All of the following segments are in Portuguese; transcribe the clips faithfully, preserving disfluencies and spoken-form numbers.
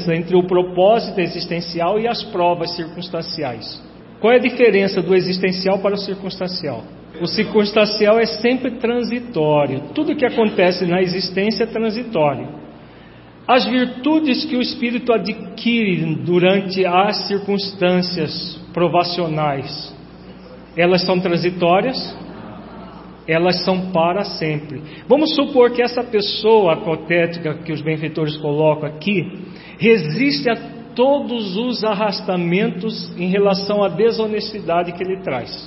diferença entre o propósito existencial e as provas circunstanciais? Qual é a diferença do existencial para o circunstancial? O circunstancial é sempre transitório. Tudo que acontece na existência é transitório. As virtudes que o espírito adquire durante as circunstâncias provacionais, elas são transitórias? Elas são para sempre. Vamos supor que essa pessoa hipotética que os benfeitores colocam aqui resiste a todos os arrastamentos em relação à desonestidade que ele traz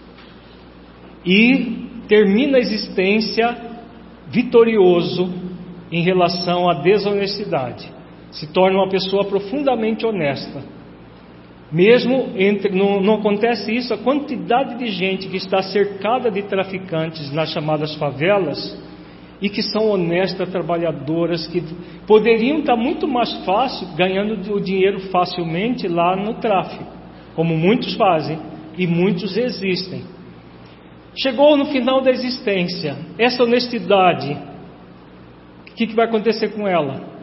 e termina a existência vitorioso em relação à desonestidade, se torna uma pessoa profundamente honesta. Mesmo entre, não, não acontece isso, a quantidade de gente que está cercada de traficantes nas chamadas favelas e que são honestas, trabalhadoras, que poderiam estar muito mais fácil ganhando o dinheiro facilmente lá no tráfico, como muitos fazem e muitos existem. Chegou no final da existência, essa honestidade, o que, que vai acontecer com ela?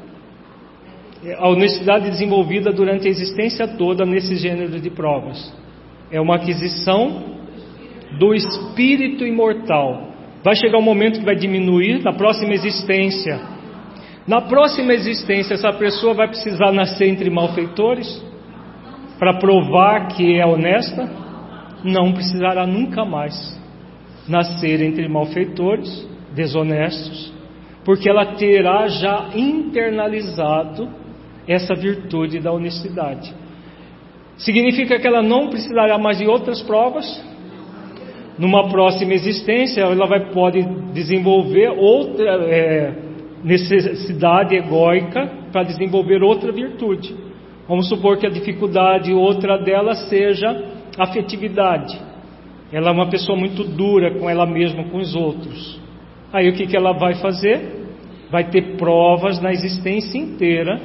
A honestidade desenvolvida durante a existência toda nesse gênero de provas é uma aquisição do espírito imortal. Vai chegar um momento que vai diminuir na próxima existência. Na próxima existência, essa pessoa vai precisar nascer entre malfeitores para provar que é honesta? Não precisará nunca mais nascer entre malfeitores, desonestos, porque ela terá já internalizado essa virtude da honestidade. Significa que ela não precisará mais de outras provas. Numa próxima existência, ela vai, pode desenvolver outra é, necessidade egóica para desenvolver outra virtude. Vamos supor que a dificuldade, outra dela, seja a afetividade. Ela é uma pessoa muito dura com ela mesma, com os outros. Aí o que, que ela vai fazer? Vai ter provas na existência inteira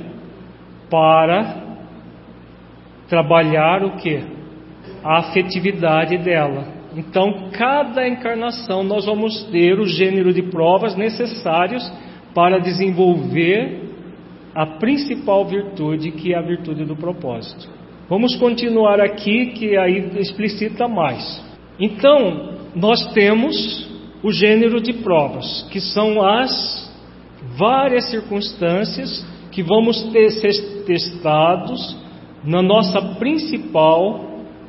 para trabalhar o que? A afetividade dela. Então, cada encarnação nós vamos ter o gênero de provas necessários para desenvolver a principal virtude, que é a virtude do propósito. Vamos continuar aqui, que aí explicita mais. Então, nós temos o gênero de provas, que são as várias circunstâncias que vamos ter, ser testados na nossa principal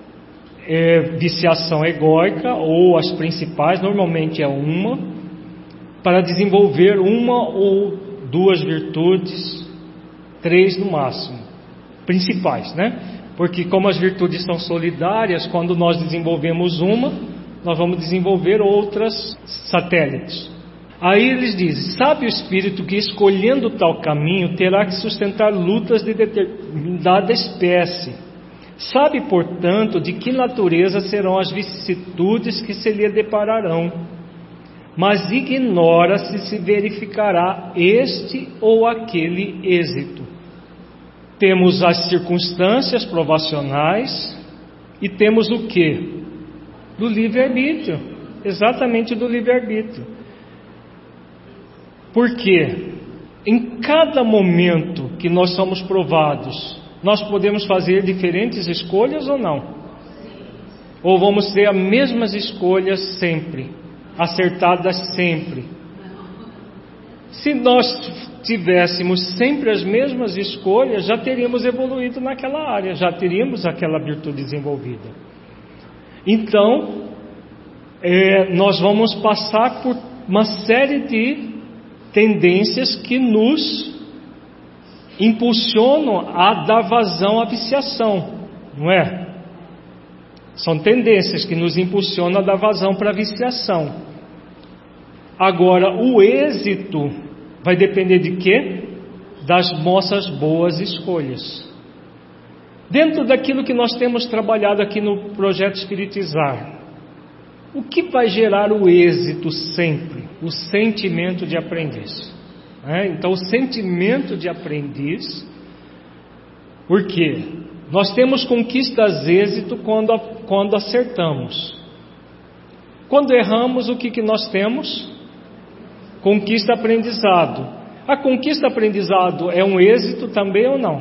é, viciação egóica, ou as principais, normalmente é uma, para desenvolver uma ou duas virtudes, três no máximo, principais, né? Porque como as virtudes são solidárias, quando nós desenvolvemos uma, nós vamos desenvolver outras satélites. Aí eles dizem: sabe o espírito que, escolhendo tal caminho, terá que sustentar lutas de determinada espécie. Sabe, portanto, de que natureza serão as vicissitudes que se lhe depararão, mas ignora se se verificará este ou aquele êxito. Temos as circunstâncias provacionais e temos o quê? Do livre-arbítrio, exatamente do livre-arbítrio. Porque em cada momento que nós somos provados, nós podemos fazer diferentes escolhas ou não? Ou vamos ter as mesmas escolhas sempre, acertadas sempre? Se nós tivéssemos sempre as mesmas escolhas, já teríamos evoluído naquela área, já teríamos aquela virtude desenvolvida. Então, é, nós vamos passar por uma série de tendências que nos impulsionam a dar vazão à viciação, não é? São tendências que nos impulsionam a dar vazão para a viciação. Agora, o êxito vai depender de quê? Das nossas boas escolhas. Dentro daquilo que nós temos trabalhado aqui no Projeto Espiritizar, o que vai gerar o êxito sempre? O sentimento de aprendiz. É? Então, o sentimento de aprendiz, por quê? Nós temos conquistas êxito quando, quando acertamos. Quando erramos, o que, que nós temos? Conquista aprendizado. A conquista aprendizado é um êxito também ou não?